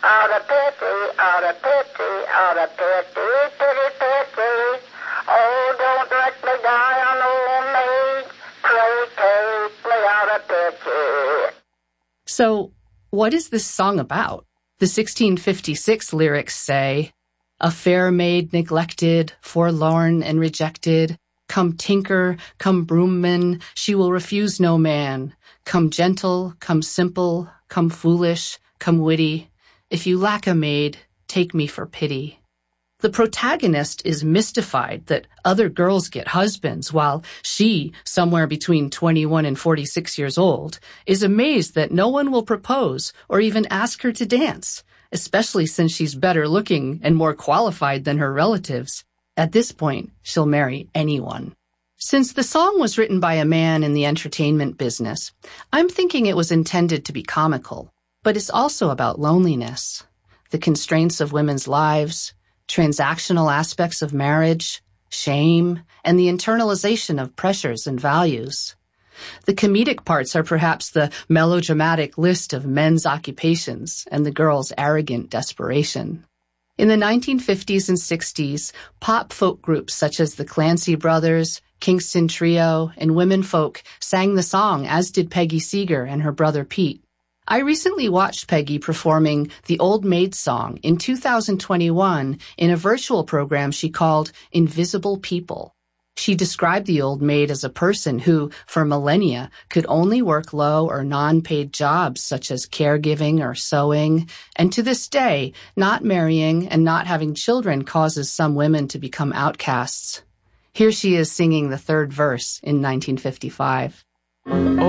out of pity, out of pity, out of pity, pity, pity. Oh, don't let me die an old maid. Pray take me out of pity. So, what is this song about? The 1656 lyrics say, "A fair maid neglected, forlorn and rejected. Come tinker, come broomman, she will refuse no man. Come gentle, come simple, come foolish, come witty. If you lack a maid, take me for pity." The protagonist is mystified that other girls get husbands while she, somewhere between 21 and 46 years old, is amazed that no one will propose or even ask her to dance, especially since she's better looking and more qualified than her relatives. At this point, she'll marry anyone. Since the song was written by a man in the entertainment business, I'm thinking it was intended to be comical, but it's also about loneliness, the constraints of women's lives, transactional aspects of marriage, shame, and the internalization of pressures and values. The comedic parts are perhaps the melodramatic list of men's occupations and the girl's arrogant desperation. In the 1950s and 60s, pop folk groups such as the Clancy Brothers, Kingston Trio, and Women Folk sang the song, as did Peggy Seeger and her brother Pete. I recently watched Peggy performing the Old Maid song in 2021 in a virtual program she called Invisible People. She described the old maid as a person who, for millennia, could only work low or non-paid jobs such as caregiving or sewing, and to this day, not marrying and not having children causes some women to become outcasts. Here she is singing the third verse in 1955.